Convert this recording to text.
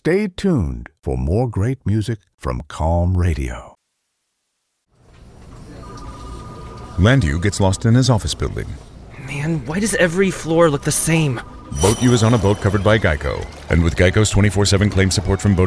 Stay tuned for more great music from Calm Radio. Landu gets lost in his office building. Man, why does every floor look the same? Boat U is on a boat covered by Geico. And with Geico's 24/7 claim support from Boat